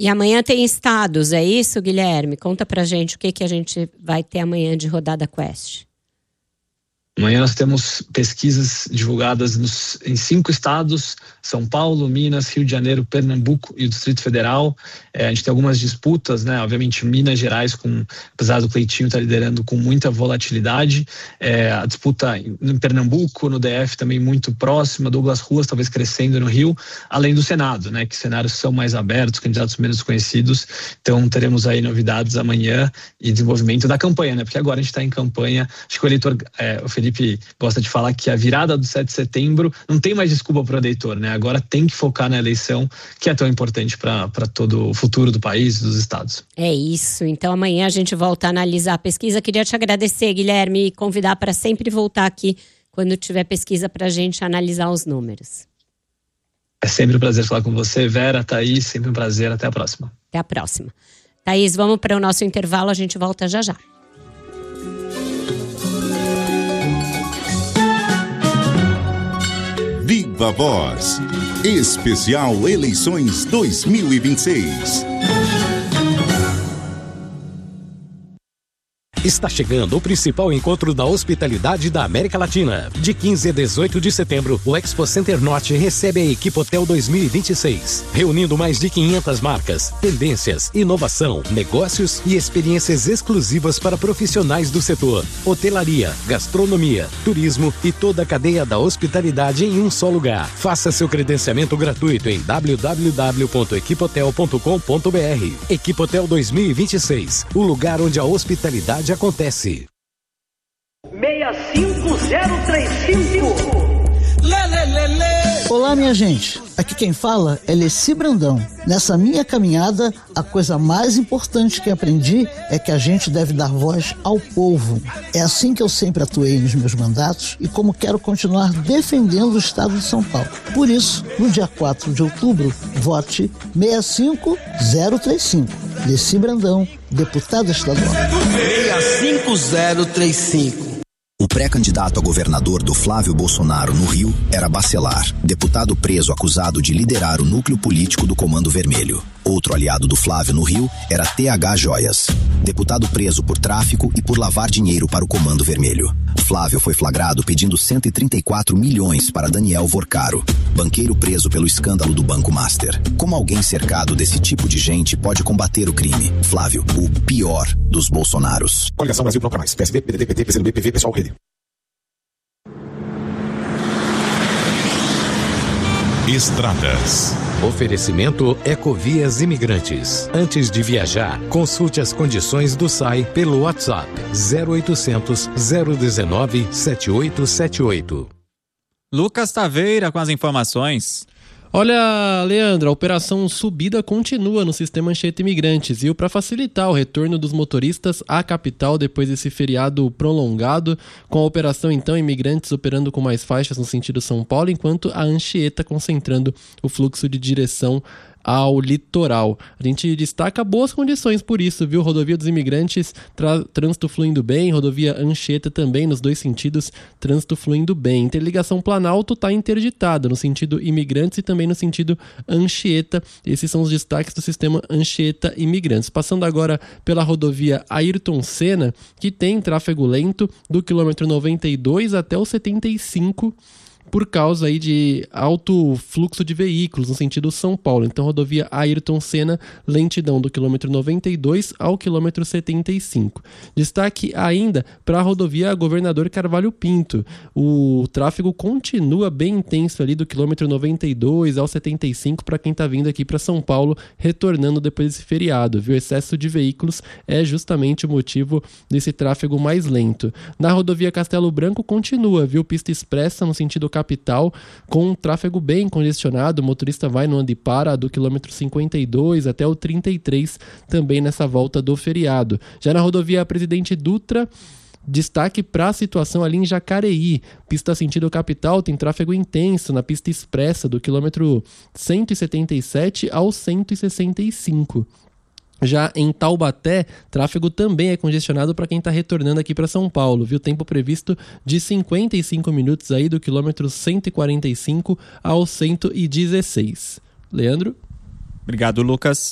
E amanhã tem estados, é isso, Guilherme? Conta pra gente o que a gente vai ter amanhã de rodada Quest. Amanhã nós temos pesquisas divulgadas em 5 estados: São Paulo, Minas, Rio de Janeiro, Pernambuco e o Distrito Federal. A gente tem algumas disputas, né? Obviamente Minas Gerais, apesar do Cleitinho estar liderando com muita volatilidade. A disputa em Pernambuco, no DF também muito próxima, Douglas Ruas talvez crescendo no Rio, além do Senado, né? Que cenários são mais abertos, candidatos menos conhecidos. Então teremos aí novidades amanhã e desenvolvimento da campanha, né? Porque agora a gente está em campanha. Acho que o eleitor, o Felipe gosta de falar que a virada do 7 de setembro não tem mais desculpa para o eleitor, né? Agora tem que focar na eleição, que é tão importante para todo o futuro do país e dos estados. É isso. Então amanhã a gente volta a analisar a pesquisa. Queria te agradecer, Guilherme, e convidar para sempre voltar aqui quando tiver pesquisa para a gente analisar os números. É sempre um prazer falar com você, Vera, Thaís, sempre um prazer. Até a próxima. Até a próxima. Thaís, vamos para o nosso intervalo, a gente volta já já. Viva Voz, especial Eleições 2026. Está chegando o principal encontro da hospitalidade da América Latina. De 15 a 18 de setembro, o Expo Center Norte recebe a Equipotel 2026, reunindo mais de 500 marcas, tendências, inovação, negócios e experiências exclusivas para profissionais do setor. Hotelaria, gastronomia, turismo e toda a cadeia da hospitalidade em um só lugar. Faça seu credenciamento gratuito em www.equipotel.com.br. Equipotel 2026, o lugar onde a hospitalidade acontece. 65035. Olá, minha gente. Aqui quem fala é Leci Brandão. Nessa minha caminhada, a coisa mais importante que aprendi é que a gente deve dar voz ao povo. É assim que eu sempre atuei nos meus mandatos e como quero continuar defendendo o estado de São Paulo. Por isso, no dia 4 de outubro, vote 65035. Leci Brandão, deputada estadual. 65035. O pré-candidato a governador do Flávio Bolsonaro no Rio era Bacelar, deputado preso acusado de liderar o núcleo político do Comando Vermelho. Outro aliado do Flávio no Rio era TH Joias, deputado preso por tráfico e por lavar dinheiro para o Comando Vermelho. Flávio foi flagrado pedindo 134 milhões para Daniel Vorcaro, banqueiro preso pelo escândalo do Banco Master. Como alguém cercado desse tipo de gente pode combater o crime? Flávio, o pior dos Bolsonaros. Coligação Brasil Não Mais, PSD, PDT, PT, PCdoB, PV, Pessoal, Rede. Estradas. Oferecimento Ecovias Imigrantes. Antes de viajar, consulte as condições do SAI pelo WhatsApp 0800 019 7878. Lucas Taveira com as informações. Olha, Leandro, a operação Subida continua no sistema Anchieta Imigrantes, viu? Para facilitar o retorno dos motoristas à capital depois desse feriado prolongado, com a operação, então, Imigrantes operando com mais faixas no sentido São Paulo, enquanto a Anchieta concentrando o fluxo de direção ao litoral. A gente destaca boas condições por isso, viu? Rodovia dos Imigrantes, trânsito fluindo bem, rodovia Anchieta também, nos dois sentidos, trânsito fluindo bem. Interligação Planalto está interditada no sentido Imigrantes e também no sentido Anchieta. Esses são os destaques do sistema Anchieta Imigrantes. Passando agora pela rodovia Ayrton Senna, que tem tráfego lento do quilômetro 92 até o 75, por causa aí de alto fluxo de veículos no sentido São Paulo. Então, rodovia Ayrton Senna, lentidão do quilômetro 92 ao quilômetro 75. Destaque ainda para a rodovia Governador Carvalho Pinto. O tráfego continua bem intenso ali do quilômetro 92 ao 75 para quem está vindo aqui para São Paulo, retornando depois desse feriado. Viu? O excesso de veículos é justamente o motivo desse tráfego mais lento. Na rodovia Castelo Branco continua, viu? Pista expressa no sentido capital, com um tráfego bem congestionado. O motorista vai no anda e para do quilômetro 52 até o 33, também nessa volta do feriado. Já na rodovia Presidente Dutra, destaque para a situação ali em Jacareí. Pista sentido capital tem tráfego intenso na pista expressa do quilômetro 177 ao 165. Já em Taubaté, tráfego também é congestionado para quem está retornando aqui para São Paulo, viu? Tempo previsto de 55 minutos aí do quilômetro 145 ao 116. Leandro? Obrigado, Lucas.